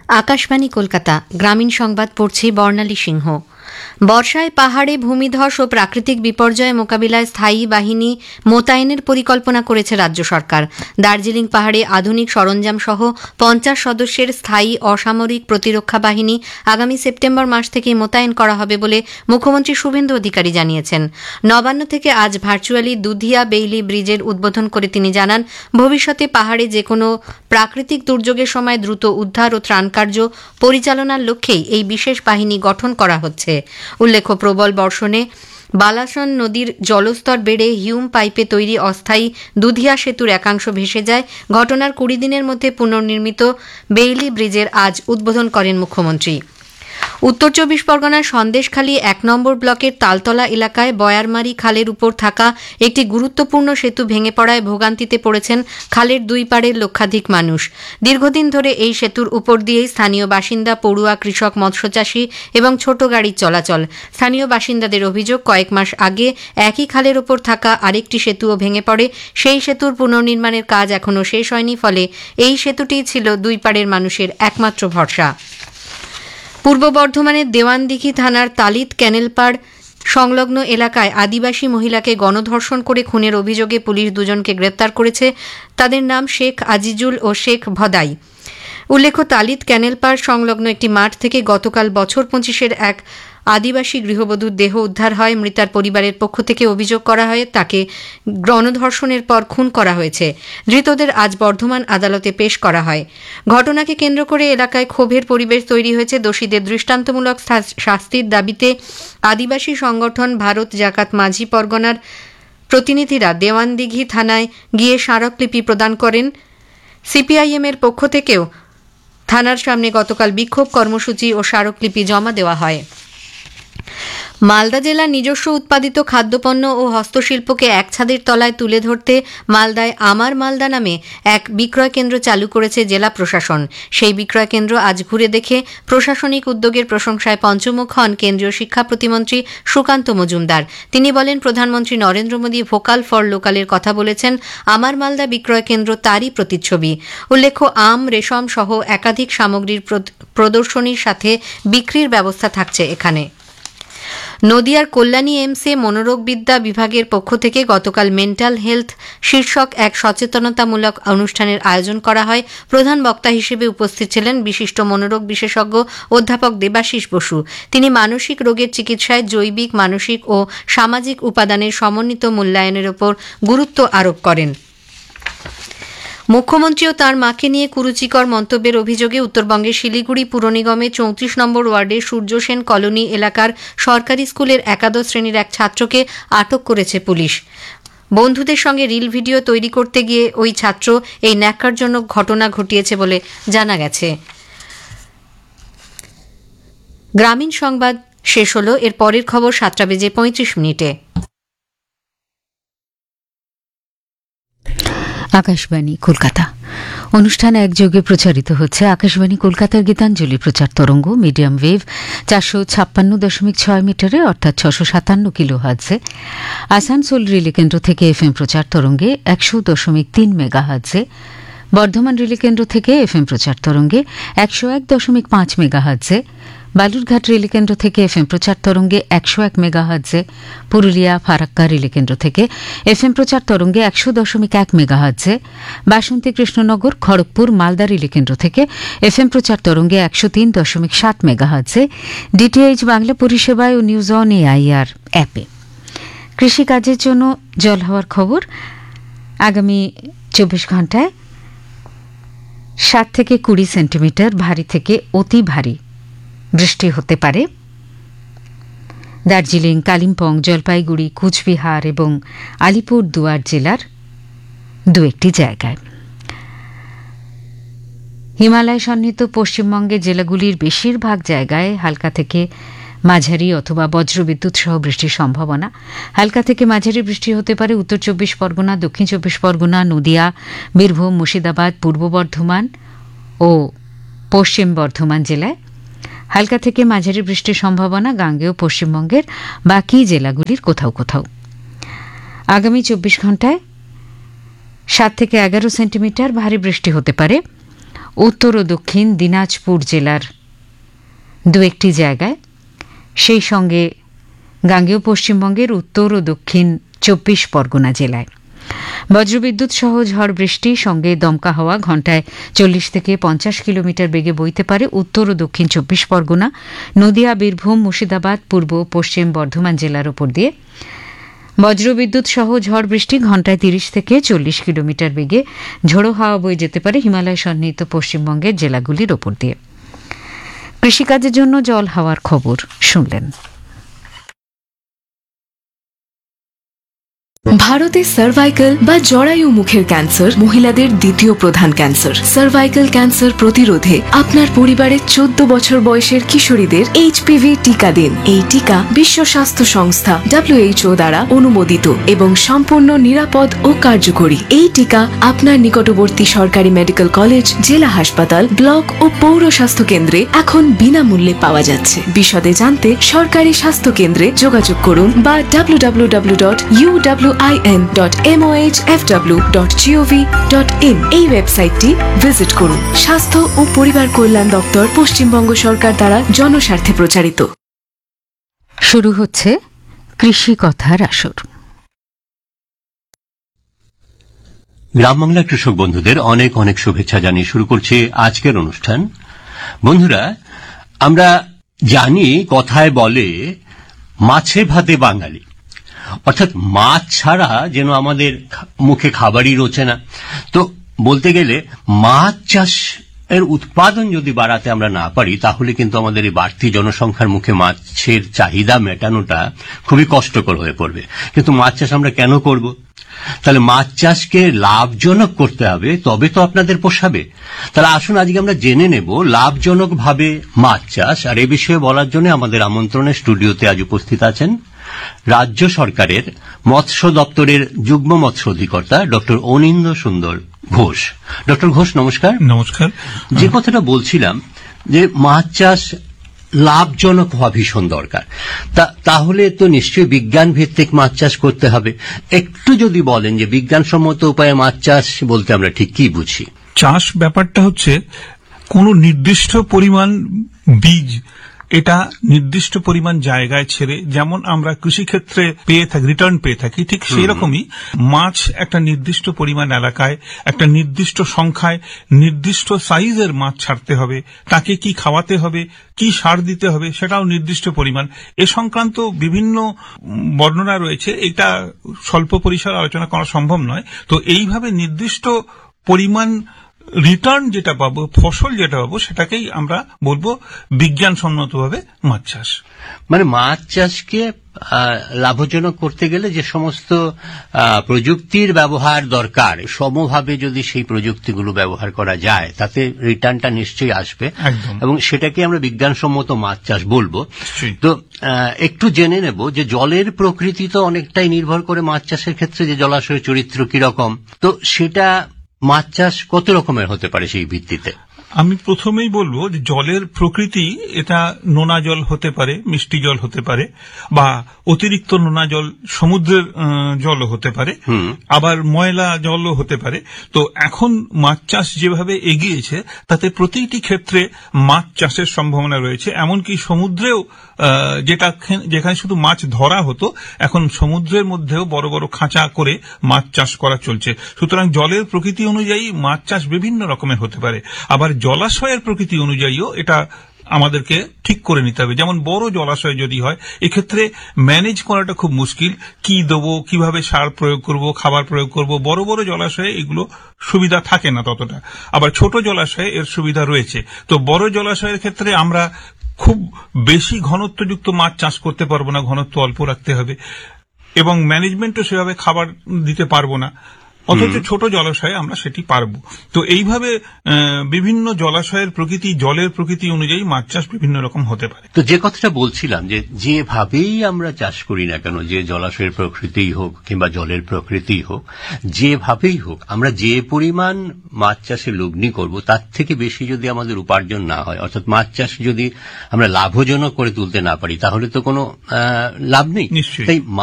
আকাশবাণী কলকাতা গ্রামীণ সংবাদ পড়ছি বর্ণালী সিংহ। বর্ষায় পাহাড়ে ভূমিধস ও প্রাকৃতিক বিপর্যয় মোকাবিলায় স্থায়ী বাহিনী মোতায়েনের পরিকল্পনা করেছে রাজ্য সরকার। দার্জিলিং পাহাড়ে আধুনিক সরঞ্জাম সহ 50 সদস্যের স্থায়ী অসামরিক প্রতিরক্ষা বাহিনী আগামী সেপ্টেম্বর মাস থেকে মোতায়েন করা হবে বলে মুখ্যমন্ত্রী শুভেন্দু অধিকারী জানিয়েছেন। নবান্ন থেকে আজ ভার্চুয়ালি দুধিয়া বেইলি ব্রিজের উদ্বোধন করে তিনি জানান, ভবিষ্যতে পাহাড়ে যে কোনো প্রাকৃতিক দুর্যোগের সময় দ্রুত উদ্ধার ও ত্রাণ কার্য পরিচালনার লক্ষ্যেই এই বিশেষ বাহিনী গঠন করা হচ্ছে। উল্লেখ্য, প্রবল বর্ষণে বালাসন নদীর জলস্তর বেড়ে হিউম পাইপে তৈরি অস্থায়ী দুধিয়া সেতুর একাংশ ভেসে যায়। ঘটনার 20 দিনের মধ্যে পুনর্নির্মিত বেইলি ব্রিজের আজ উদ্বোধন করেন মুখ্যমন্ত্রী। উত্তর 24 পরগনার সন্দেশখালী 1 নম্বর ব্লকের তালতলা এলাকায় বয়ারমারি খালের উপর থাকা একটি গুরুত্বপূর্ণ সেতু ভেঙে পড়ায় ভোগান্তিতে পড়েছেন খালের দুই পাড়ের লক্ষাধিক মানুষ। দীর্ঘদিন ধরে এই সেতুর উপর দিয়েই স্থানীয় বাসিন্দা, পড়ুয়া, কৃষক, মৎস্যচাষী এবং ছোট গাড়ির চলাচল। স্থানীয় বাসিন্দাদের অভিযোগ, কয়েক মাস আগে একই খালের উপর থাকা আরেকটি সেতুও ভেঙে পড়ে। সেই সেতুর পুনর্নির্মাণের কাজ এখনও শেষ হয়নি, ফলে এই সেতুটিই ছিল দুই পাড়ের মানুষের একমাত্র ভরসা। পূর্ব বর্ধমানের দেওয়ানদিঘি থানার তালিত ক্যানেলপাড় সংলগ্ন এলাকায় আদিবাসী মহিলাকে গণধর্ষণ করে খুনের অভিযোগে পুলিশ দুজনকে গ্রেপ্তার করেছে। তাদের নাম শেখ আজিজুল ও শেখ ভদাই। উল্লেখ্য, তালিত ক্যানেলপাড় সংলগ্ন একটি মাঠ থেকে গতকাল বছর 25-এর এক আদিবাসী গৃহবধূর দেহ উদ্ধার হয়। মৃতার পরিবারের পক্ষ থেকে অভিযোগ করা হয় তাকে গণধর্ষণের পর খুন করা হয়েছে। ধৃতদের আজ বর্ধমান আদালতে পেশ করা হয়। ঘটনাকে কেন্দ্র করে এলাকায় ক্ষোভের পরিবেশ তৈরি হয়েছে। দোষীদের দৃষ্টান্তমূলক শাস্তির দাবিতে আদিবাসী সংগঠন ভারত জাকাত মাঝি পরগনার প্রতিনিধিরা দেওয়ানদিঘি থানায় গিয়ে স্মারকলিপি প্রদান করেন। সিপিআইএমের পক্ষ থেকেও থানার সামনে গতকাল বিক্ষোভ কর্মসূচি ও স্মারকলিপি জমা দেওয়া হয়। মালদা জেলার নিজস্ব উৎপাদিত খাদ্যপণ্য ও হস্তশিল্পকে এক ছাদের তলায় তুলে ধরতে মালদায় আমার মালদা নামে এক বিক্রয় কেন্দ্র চালু করেছে জেলা প্রশাসন। সেই বিক্রয় কেন্দ্র আজ ঘুরে দেখে প্রশাসনিক উদ্যোগের প্রশংসায় পঞ্চমুখ হন কেন্দ্রীয় শিক্ষা প্রতিমন্ত্রী সুকান্ত মজুমদার। তিনি বলেন, প্রধানমন্ত্রী নরেন্দ্র মোদী ভোকাল ফর লোকালের কথা বলেছেন। আমার মালদা বিক্রয় কেন্দ্র তারই প্রতিচ্ছবি। উল্লেখ্য, আম, রেশম সহ একাধিক সামগ্রীর প্রদর্শনীর সাথে বিক্রির ব্যবস্থা থাকছে এখানে। নদিয়ার কল্যাণী এমসে মনোরোগবিদ্যা বিভাগের পক্ষ থেকে গতকাল মেন্টাল হেলথ শীর্ষক এক সচেতনতামূলক অনুষ্ঠানের আয়োজন করা হয়। প্রধান বক্তা হিসেবে উপস্থিত ছিলেন বিশিষ্ট মনোরোগ বিশেষজ্ঞ অধ্যাপক দেবাশিস বসু। তিনি মানসিক রোগের চিকিৎসায় জৈবিক, মানসিক ও সামাজিক উপাদানের সমন্বিত মূল্যায়নের উপর গুরুত্ব আরোপ করেন। মুখ্যমন্ত্রী ও তাঁর মাকে নিয়ে কুরুচিকর মন্তব্যের অভিযোগে উত্তরবঙ্গের শিলিগুড়ি পুর নিগমের 34 নম্বর ওয়ার্ডের সূর্যসেন কলোনি এলাকার সরকারি স্কুলের একাদশ শ্রেণীর এক ছাত্রকে আটক করেছে পুলিশ। বন্ধুদের সঙ্গে রিল ভিডিও তৈরি করতে গিয়ে ওই ছাত্র এই ন্যাক্কারজনক ঘটনা ঘটিয়েছে বলে জানা গেছে। গ্রামীণ সংবাদ শেষ হল। এর পরের খবর 7:35। আকাশবাণী কলকাতা অনুষ্ঠান একযোগে প্রচারিত হচ্ছে। আকাশবাণী কলকাতার গীতাঞ্জলি প্রচার তরঙ্গ মিডিয়াম ওয়েভ 456.6 মিটারে অর্থাৎ 657 কিলোহার্টজে, আসানসোল রিলে কেন্দ্র থেকে এফএম প্রচার তরঙ্গে 100.3 মেগাহার্টজে, বর্ধমান রিলে কেন্দ্র থেকে এফএম প্রচার তরঙ্গে 101.5 মেগাহার্টজে, বালুরঘাট রিলে কেন্দ্র থেকে এফএম প্রচার তরঙ্গে 101 মেগাহার্টজে, পুরুলিয়া ফারাক্কা রিলে কেন্দ্র থেকে এফএম প্রচার তরঙ্গে 100.1 মেগাহার্টজে, বাসন্তী কৃষ্ণনগর খড়গপুর মালদা রিলে কেন্দ্র থেকে এফএম প্রচার তরঙ্গে 103.7 মেগাহার্টজে, ডিটিএইচ বাংলা পরিষেবায় ও নিউজ অন এআইআর অ্যাপে। কৃষিকাজের জন্য জল হওয়ার খবর। আগামী 24 ঘণ্টায় 7 থেকে 20 সেন্টিমিটার ভারী থেকে অতি ভারী বৃষ্টি হতে পারে দার্জিলিং, কালিম্পং, জলপাইগুড়ি, কুচবিহার এবং আলিপুর দুয়ার জেলার দু একটি জায়গায়। হিমালয় সন্নিহিত পশ্চিমবঙ্গের জেলাগুলির বেশিরভাগ জায়গায় হালকা থেকে মাঝারি অথবা বজ্রবিদ্যুৎ সহ বৃষ্টির সম্ভাবনা। হালকা থেকে মাঝারি বৃষ্টি হতে পারে উত্তর 24 পরগনা, দক্ষিণ 24 পরগনা, নদিয়া, বীরভূম, মুর্শিদাবাদ, পূর্ব বর্ধমান ও পশ্চিম বর্ধমান জেলায়। হালকা থেকে মাঝারি বৃষ্টির সম্ভাবনা গাঙ্গেয় পশ্চিমবঙ্গের বাকি জেলাগুলির কোথাও কোথাও। আগামী 24 ঘণ্টায় 7 থেকে 11 সেন্টিমিটার ভারী বৃষ্টি হতে পারে উত্তর ও দক্ষিণ দিনাজপুর জেলার দু একটি জায়গায়, সেই সঙ্গে গাঙ্গেয় পশ্চিমবঙ্গের উত্তর ও দক্ষিণ 24 পরগনা জেলায়। বজ্রবিদ্যুৎ সহ ঝড় বৃষ্টি সঙ্গে দমকা হাওয়া ঘণ্টায় 40 থেকে 50 কিলোমিটার বেগে বইতে পারে উত্তর ও দক্ষিণ 24 পরগনা, নদিয়া, বীরভূম, মুর্শিদাবাদ, পূর্ব ও পশ্চিম বর্ধমান জেলার ওপর দিয়ে। বজ্রবিদ্যুৎ সহ ঝড় বৃষ্টি ঘণ্টায় 30 থেকে 40 কিলোমিটার বেগে ঝোড়ো হাওয়া বয়ে যেতে পারে হিমালয় সন্নিহিত পশ্চিমবঙ্গের জেলাগুলির ওপর দিয়ে। কৃষিকাজের জন্য জল হাওয়ার খবর শুনলেন। ভারতে সার্ভাইকাল বা জরায়ু মুখের ক্যান্সার মহিলাদের দ্বিতীয় প্রধান ক্যান্সার। সার্ভাইকাল ক্যান্সার প্রতিরোধে আপনার পরিবারের 14 বছর বয়সের কিশোরীদের HPV টিকা দিন। এই টিকা বিশ্ব স্বাস্থ্য সংস্থা WHO দ্বারা অনুমোদিত এবং সম্পূর্ণ নিরাপদ ও কার্যকরী। এই টিকা আপনার নিকটবর্তী সরকারি মেডিকেল কলেজ, জেলা হাসপাতাল, ব্লক ও পৌর স্বাস্থ্য কেন্দ্রে এখন বিনামূল্যে পাওয়া যাচ্ছে। বিশদে জানতে সরকারি স্বাস্থ্য কেন্দ্রে যোগাযোগ করুন বা www.uwin.mohfw.gov.in এই ওয়েবসাইটটি ভিজিট করুন। স্বাস্থ্য ও পরিবার কল্যাণ দপ্তর, পশ্চিমবঙ্গ সরকার দ্বারা জনস্বার্থে প্রচারিত। শুরু হচ্ছে কৃষি কথার আসর। গ্রাম বাংলার কৃষক বন্ধুদের অনেক অনেক শুভেচ্ছা জানিয়ে শুরু করছি আজকের অনুষ্ঠান। বন্ধুরা, আমরা জানি কথায় বলে মাছে ভাতে বাঙালি, অর্থাৎ মাছ ছাড়া যেন আমাদের মুখে খাবারই রোচে না। তো বলতে গেলে মাছ চাষ এর উৎপাদন যদি বাড়াতে আমরা না পারি, তাহলে কিন্তু আমাদের এই বাড়তি জনসংখ্যার মুখে মাছের চাহিদা মেটানোটা খুবই কষ্টকর হয়ে পড়বে। কিন্তু মাছ চাষ আমরা কেন করব? তাহলে মাছ চাষকে লাভজনক করতে হবে, তবে তো আপনাদের পোষাবে। তাহলে আসুন আজকে আমরা জেনে নেব লাভজনকভাবে মাছ চাষ। আর এ বিষয়ে বলার জন্য আমাদের আমন্ত্রণে স্টুডিওতে আজ উপস্থিত আছেন রাজ্য সরকারের মৎস্য দপ্তরের যুগ্ম মৎস্য অধিকর্তা ডক্টর অনিন্দ্য সুন্দর ঘোষ। ডক্টর ঘোষ, নমস্কার। নমস্কার। যে কথাটা বলছিলাম যে মাছ চাষ লাভজনক হওয়া ভীষণ দরকার, তাহলে তো নিশ্চয়ই বিজ্ঞান ভিত্তিক মাছ চাষ করতে হবে। একটু যদি বলেন যে বিজ্ঞানসম্মত উপায়ে মাছ চাষ বলতে আমরা ঠিক কি বুঝি? চাষ ব্যাপারটা হচ্ছে কোন নির্দিষ্ট পরিমাণ বীজ এটা নির্দিষ্ট পরিমাণ জায়গায় ছেড়ে, যেমন আমরা কৃষিক্ষেত্রে পেয়ে থাকি, রিটার্ন পেয়ে থাকি, ঠিক সেই রকমই মাছ একটা নির্দিষ্ট পরিমাণ এলাকায় একটা নির্দিষ্ট সংখ্যায় নির্দিষ্ট সাইজের মাছ ছাড়তে হবে। তাকে কি খাওয়াতে হবে, কি সার দিতে হবে, সেটাও নির্দিষ্ট পরিমাণ। এ সংক্রান্ত বিভিন্ন বর্ণনা রয়েছে, এটা স্বল্প পরিসরে আলোচনা করা সম্ভব নয়। তো এইভাবে নির্দিষ্ট পরিমাণ রিটার্ন যেটা পাবো, ফসল যেটা পাবো, সেটাকেই আমরা বলবো বিজ্ঞানসম্মতভাবে মাছ চাষ। মানে মাছ চাষকে লাভজনক করতে গেলে যে সমস্ত প্রযুক্তির ব্যবহার দরকার, সমভাবে যদি সেই প্রযুক্তিগুলো ব্যবহার করা যায়, তাতে রিটার্নটা নিশ্চয়ই আসবে এবং সেটাকে আমরা বিজ্ঞানসম্মত মাছ চাষ বলবো। তো একটু জেনে নেব যে জলের প্রকৃতি তো অনেকটাই নির্ভর করে মাছ চাষের ক্ষেত্রে, যে জলাশয়ের চরিত্র কিরকম, তো সেটা মাছ চাষ কত রকমের হতে পারে সেই ভিত্তিতে? আমি প্রথমেই বলবো যে জলের প্রকৃতি এটা নোনা জল হতে পারে, মিষ্টি জল হতে পারে, বা অতিরিক্ত নোনা জল সমুদ্রের জলও হতে পারে, আবার ময়লা জলও হতে পারে। তো এখন মাছ চাষ যেভাবে এগিয়েছে, তাতে প্রতিটি ক্ষেত্রে মাছ চাষের সম্ভাবনা রয়েছে। এমনকি সমুদ্রেও যেখানে শুধু মাছ ধরা হতো, এখন সমুদ্রের মধ্যেও বড় বড় খাঁচা করে মাছ চাষ করা চলছে। সুতরাং জলের প্রকৃতি অনুযায়ী মাছ চাষ বিভিন্ন রকমের হতে পারে। আবার জলাশয়ের প্রকৃতি অনুযায়ীও এটা আমাদেরকে ঠিক করে নিতে হবে। যেমন বড় জলাশয় যদি হয়, এক্ষেত্রে ম্যানেজ করাটা খুব মুশকিল। কি দেবো, কিভাবে সার প্রয়োগ করব, খাবার প্রয়োগ করব। বড় বড় জলাশয়ে এগুলো সুবিধা থাকে না ততটা। আবার ছোট জলাশয়ে এর সুবিধা রয়েছে। তো বড় জলাশয়ের ক্ষেত্রে আমরা খুব বেশি ঘনত্বযুক্ত মাছ চাষ করতে পারবো না, ঘনত্ব অল্প রাখতে হবে এবং ম্যানেজমেন্টও সেভাবে খাবার দিতে পারবো না। অথচ ছোট জলাশয়ে আমরা সেটি পারবো। তো এইভাবে বিভিন্ন জলাশয়ের প্রকৃতি, জলের প্রকৃতি অনুযায়ী মাছ চাষ বিভিন্ন রকম হতে পারে। তো যে কথাটা বলছিলাম যে যেভাবেই আমরা চাষ করি না কেন, যে জলাশয়ের প্রকৃতিই হোক কিংবা জলের প্রকৃতিই হোক, যেভাবেই হোক, আমরা যে পরিমাণ মাছ চাষে লগ্নি করব, তার থেকে বেশি যদি আমাদের উপার্জন না হয়, অর্থাৎ মাছ চাষ যদি আমরা লাভজনক করে তুলতে না পারি, তাহলে তো কোনো লাভ নেই। নিশ্চয়ই। তাই